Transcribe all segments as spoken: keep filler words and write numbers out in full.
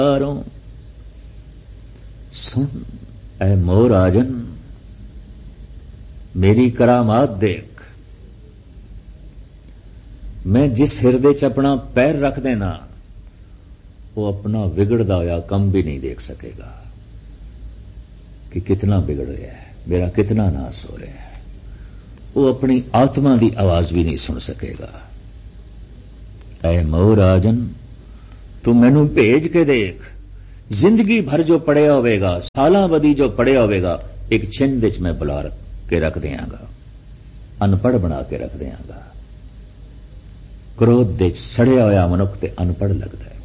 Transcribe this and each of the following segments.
सुन ऐ मोर आजन मेरी करामात देख। मैं जिस हिरदे च अपना पैर रख देना वो अपना बिगड़दा होया कम भी नहीं देख सकेगा कि कितना बिगड़ रहा है, मेरा कितना नाश हो रहा है। वो अपनी आत्मा की आवाज भी नहीं सुन सकेगा। ऐ मोर आजन तू मैनू भेज के देख, जिंदगी भर जो पढ़िया होवेगा, सालां बदी जो पढ़िया होवेगा, एक छिंद विच मैं बुला के रख देंगा, अनपढ़ बना के रख देंगा। क्रोध दे सड़िया होया मनुख ते अनपढ़ लगता है,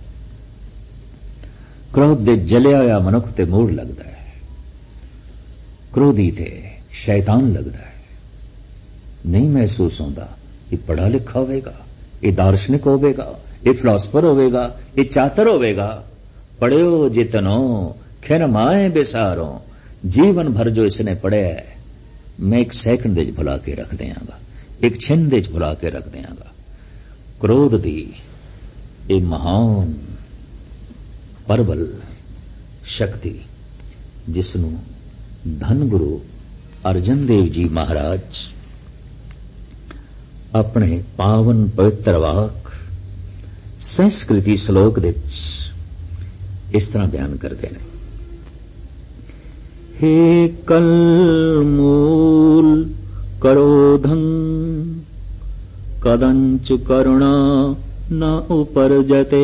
क्रोध दे जलिया होया मनुख ते मूढ़ लगता है, क्रोधी थे शैतान लगता है। नहीं महसूस होता ये पढ़ा लिखा होवेगा, ये दार्शनिक होवेगा, ये फिलोसफर होवेगा, ये चातर होवेगा। पढ़ियो जितनो खिर माए बेसारो, जीवन भर जो इसने पढ़िया है मैं एक सैकंड विच भुला के रख देंगा, एक छिंद विच भुला के रख देंगा। क्रोध दी ये महान परबल शक्ति जिसनू धन गुरु अर्जन देव जी महाराज अपने पावन पवित्र वाक संस्कृति श्लोक विच इस तरह बयान करते हैं। हे कल मूल करोधं कदंच करुणा न उपरजते।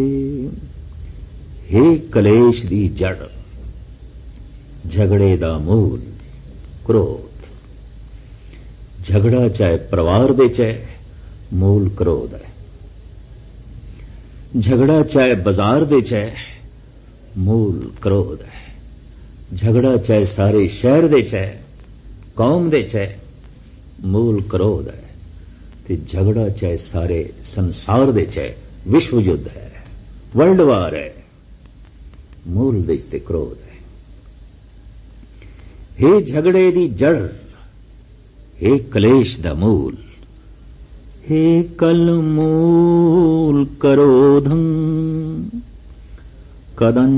हे कलेश दी जड़, झगड़े दा मूल क्रोध। झगड़ा चाहे परिवार दे चाहे मूल क्रोध है, झगड़ा चाहे बाजार दे चाहे मूल क्रोध है, झगड़ा चाहे सारे शहर दे चाहे कौम दे चाहे मूल क्रोध है, ते झगड़ा चाहे सारे संसार दे चाहे विश्व युद्ध है, वर्ल्ड वार है, मूल विच ते क्रोध है। हे झगड़े दी जड़, हे कलेश दा मूल, हे कल मूल करोधं कदं